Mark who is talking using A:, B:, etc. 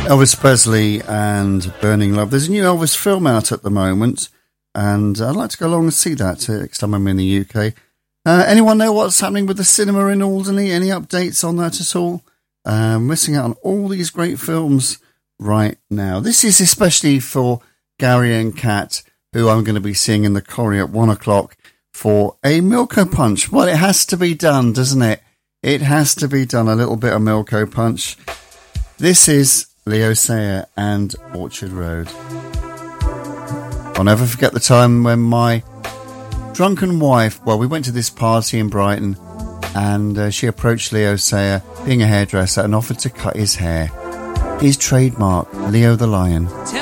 A: Elvis Presley and Burning Love. There's a new Elvis film out at the moment, and I'd like to go along and see that next time I'm in the UK. Anyone know what's happening with the cinema in Alderney? Any updates on that at all? Missing out on all these great films right now. This is especially for Gary and Kat, who I'm going to be seeing in the Corrie at 1 o'clock for a Milko Punch. Well, it has to be done, doesn't it? It has to be done, a little bit of Milko Punch. This is Leo Sayer and Orchard Road. I'll never forget the time when my drunken wife, well, we went to this party in Brighton, and she approached Leo Sayer, being a hairdresser, and offered to cut his hair. His trademark, Leo the Lion.